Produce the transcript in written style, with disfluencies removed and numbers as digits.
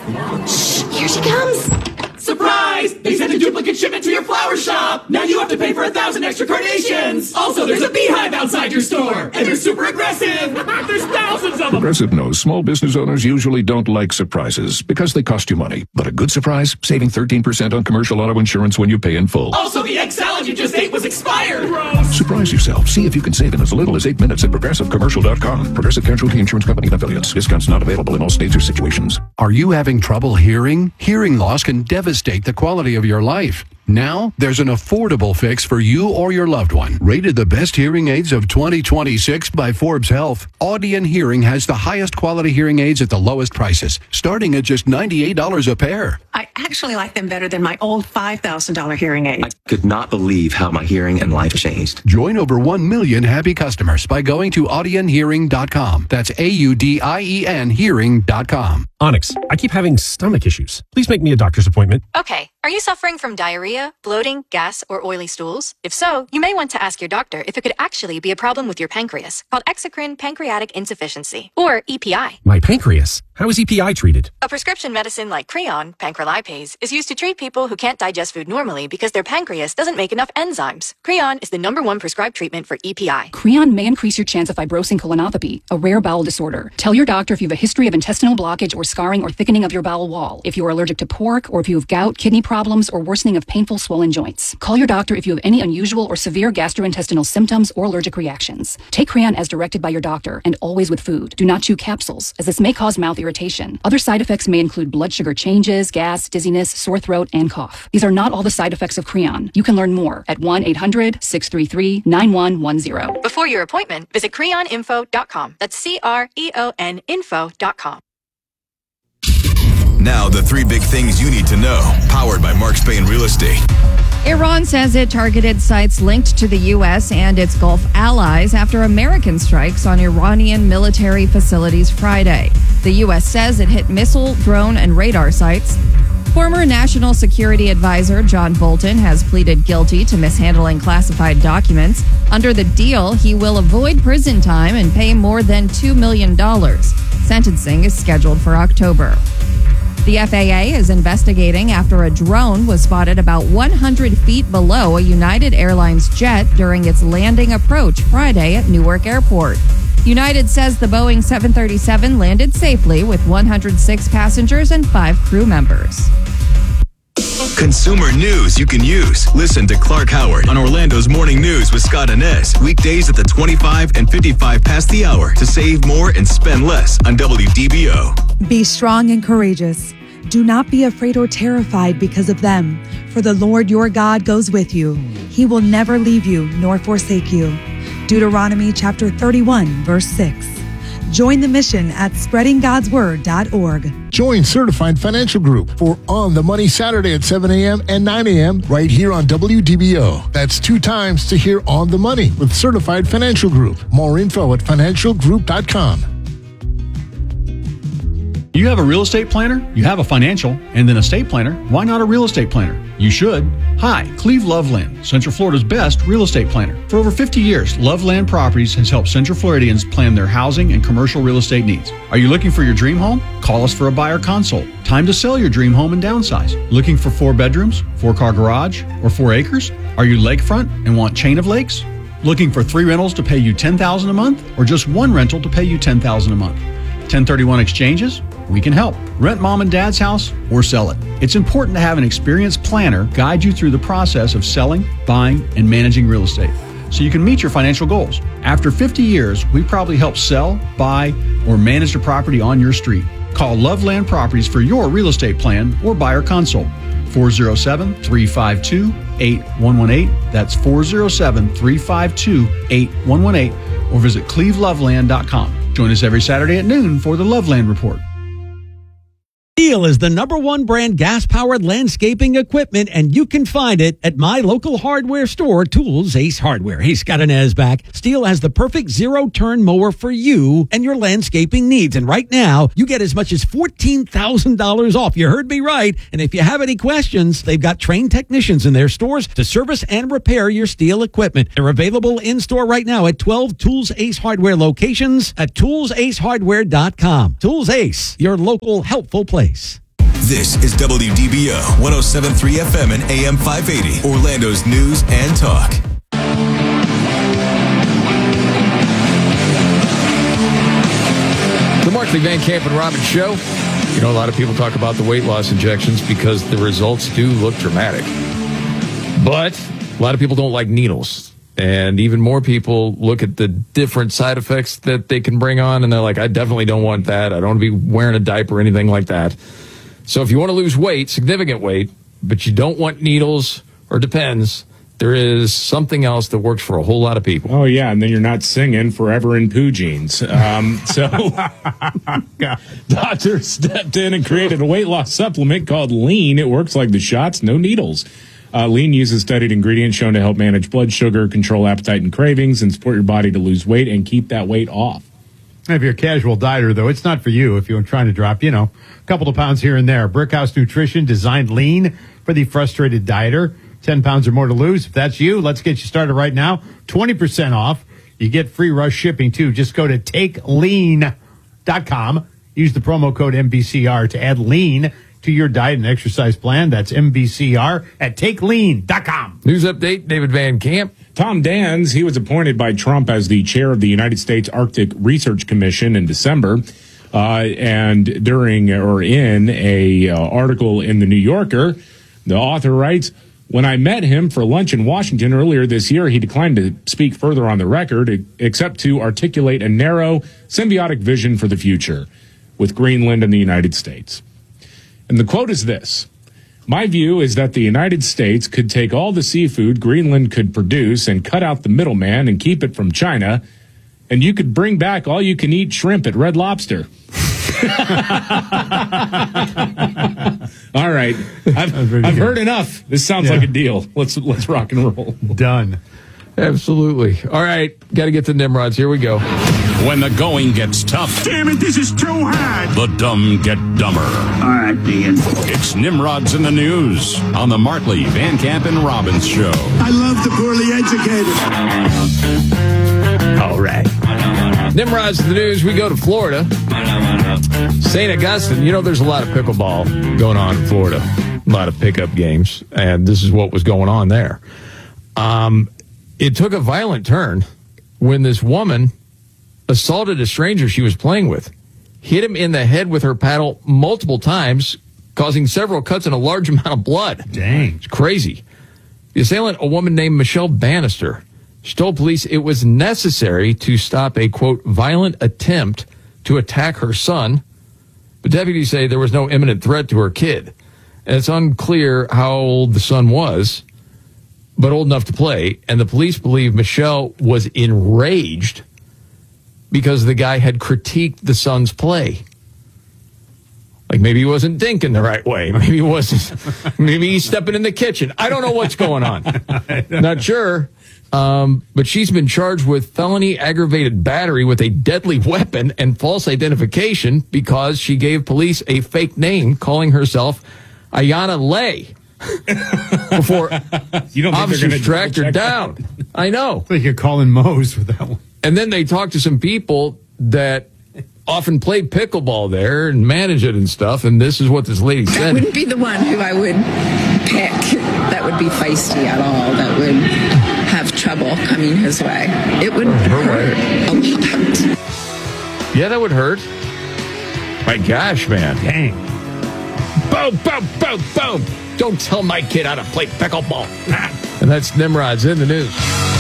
Shh, here she comes. Surprise! They sent a duplicate shipment to your flower shop! Now you have to pay for 1,000 extra carnations! Also, there's a beehive outside your store! And they're super aggressive! There's thousands of them! Progressive knows small business owners usually don't like surprises because they cost you money. But a good surprise? Saving 13% on commercial auto insurance when you pay in full. Also, the egg salad you just ate was expired! Gross! Surprise yourself. See if you can save in as little as 8 minutes at ProgressiveCommercial.com. Progressive Casualty Insurance Company and Affiliates. Discounts not available in all states or situations. Are you having trouble hearing? Hearing loss can devastate the quality of your life. Now, there's an affordable fix for you or your loved one. Rated the best hearing aids of 2026 by Forbes Health, Audion Hearing has the highest quality hearing aids at the lowest prices, starting at just $98 a pair. I actually like them better than my old $5,000 hearing aid. I could not believe how my hearing and life changed. Join over 1 million happy customers by going to audionhearing.com. That's AUDIEN hearing.com. Onyx, I keep having stomach issues. Please make me a doctor's appointment. Okay. Are you suffering from diarrhea, bloating, gas, or oily stools? If so, you may want to ask your doctor if it could actually be a problem with your pancreas, called exocrine pancreatic insufficiency, or EPI. My pancreas? How is EPI treated? A prescription medicine like Creon, pancrelipase, is used to treat people who can't digest food normally because their pancreas doesn't make enough enzymes. Creon is the #1 prescribed treatment for EPI. Creon may increase your chance of fibrosing colonopathy, a rare bowel disorder. Tell your doctor if you have a history of intestinal blockage or scarring or thickening of your bowel wall, if you are allergic to pork, or if you have gout, kidney problems, or worsening of painful swollen joints. Call your doctor if you have any unusual or severe gastrointestinal symptoms or allergic reactions. Take Creon as directed by your doctor, and always with food. Do not chew capsules, as this may cause mouth irritation. Other side effects may include blood sugar changes, gas, dizziness, sore throat, and cough. These are not all the side effects of Creon. You can learn more at 1-800-633-9110. Before your appointment, visit creoninfo.com. That's CREON info.com. Now, the 3 big things you need to know, powered by Mark Spain Real Estate. Iran says it targeted sites linked to the U.S. and its Gulf allies after American strikes on Iranian military facilities Friday. The U.S. says it hit missile, drone, and radar sites. Former National Security Advisor John Bolton has pleaded guilty to mishandling classified documents. Under the deal, he will avoid prison time and pay more than $2 million. Sentencing is scheduled for October. The FAA is investigating after a drone was spotted about 100 feet below a United Airlines jet during its landing approach Friday at Newark Airport. United says the Boeing 737 landed safely with 106 passengers and 5 crew members. Consumer news you can use. Listen to Clark Howard on Orlando's Morning News with Scott Inez. Weekdays at the 25 and 55 past the hour to save more and spend less on WDBO. Be strong and courageous. Do not be afraid or terrified because of them, for the Lord your God goes with you. He will never leave you nor forsake you. Deuteronomy chapter 31, verse 6. Join the mission at spreadinggodsword.org. Join Certified Financial Group for On the Money Saturday at 7 a.m. and 9 a.m. right here on WDBO. That's 2 times to hear On the Money with Certified Financial Group. More info at financialgroup.com. You have a real estate planner, you have a financial, and then a estate planner. Why not a real estate planner? You should. Hi, Cleve Loveland, Central Florida's best real estate planner. For over 50 years, Loveland Properties has helped Central Floridians plan their housing and commercial real estate needs. Are you looking for your dream home? Call us for a buyer consult. Time to sell your dream home and downsize. Looking for 4 bedrooms, 4-car garage, or 4 acres? Are you lakefront and want chain of lakes? Looking for 3 rentals to pay you $10,000 a month, or just 1 rental to pay you $10,000 a month? 1031 exchanges? We can help. Rent mom and dad's house or sell it. It's important to have an experienced planner guide you through the process of selling, buying, and managing real estate so you can meet your financial goals. After 50 years, we probably help sell, buy, or manage a property on your street. Call Loveland Properties for your real estate plan or buyer consult. 407-352-8118. That's 407-352-8118. Or visit cleveloveland.com. Join us every Saturday at noon for the Loveland Report. Stihl is the #1 brand gas-powered landscaping equipment, and you can find it at my local hardware store, Tools Ace Hardware. Hey, Scott Inez back. Stihl has the perfect zero-turn mower for you and your landscaping needs. And right now, you get as much as $14,000 off. You heard me right. And if you have any questions, they've got trained technicians in their stores to service and repair your Stihl equipment. They're available in-store right now at 12 Tools Ace Hardware locations at toolsacehardware.com. Tools Ace, your local helpful place. This is WDBO 107.3 FM and AM 580, Orlando's news and talk. The Markley, Van Camp, and Robbins Show. You know, a lot of people talk about the weight loss injections because the results do look dramatic. But a lot of people don't like needles. And even more people look at the different side effects that they can bring on, and they're like, I definitely don't want that. I don't want to be wearing a diaper or anything like that. So if you want to lose weight, significant weight, but you don't want needles or Depends, there is something else that works for a whole lot of people. Oh, yeah, and then you're not singing Forever in Poo Jeans. So doctors stepped in and created a weight loss supplement called Lean. It works like the shots, no needles. Lean uses studied ingredients shown to help manage blood sugar, control appetite and cravings, and support your body to lose weight and keep that weight off. If you're a casual dieter, though, it's not for you if you're trying to drop, a couple of pounds here and there. Brickhouse Nutrition designed Lean for the frustrated dieter. 10 pounds or more to lose. If that's you, let's get you started right now. 20% off. You get free rush shipping, too. Just go to takelean.com. Use the promo code MBCR to add Lean to your diet and exercise plan. That's MBCR at takelean.com. News update, David Van Camp. Tom Dans, he was appointed by Trump as the chair of the United States Arctic Research Commission in December. And in a article in the New Yorker, the author writes, when I met him for lunch in Washington earlier this year, he declined to speak further on the record, except to articulate a narrow, symbiotic vision for the future with Greenland and the United States. And the quote is this: my view is that the United States could take all the seafood Greenland could produce and cut out the middleman and keep it from China, and you could bring back all-you-can-eat shrimp at Red Lobster. All right. I've heard enough. This sounds like a deal. Let's rock and roll. Done. Absolutely. All right. Got to get to Nimrods. Here we go. When the going gets tough. Damn it, this is too hard. The dumb get dumber. All right, Dean. It's Nimrods in the News on the Markley, Van Camp, and Robbins Show. I love the poorly educated. All right. Nimrods in the News. We go to Florida. St. Augustine. There's a lot of pickleball going on in Florida. A lot of pickup games. And this is what was going on there. It took a violent turn when this woman assaulted a stranger she was playing with, hit him in the head with her paddle multiple times, causing several cuts and a large amount of blood. Dang. It's crazy. The assailant, a woman named Michelle Bannister, she told police it was necessary to stop a, quote, violent attempt to attack her son. But deputies say there was no imminent threat to her kid. And it's unclear how old the son was, but old enough to play. And the police believe Michelle was enraged because the guy had critiqued the son's play. Like maybe he wasn't dinking the right way. Maybe he wasn't. Maybe he's stepping in the kitchen. I don't know what's going on. Not sure. But she's been charged with felony aggravated battery with a deadly weapon and false identification because she gave police a fake name, calling herself Ayanna Lay. Before officers tracked her down. I know. I think you're calling Moe's with that one. And then they talked to some people that often play pickleball there and manage it and stuff, and this is what this lady said. That wouldn't be the one who I would pick that would be feisty at all, that would have trouble coming his way. It would hurt a lot. Yeah, that would hurt. My gosh, man. Dang. Boom, boom, boom, boom. Don't tell my kid how to play pickleball. And that's Nimrod's in the News.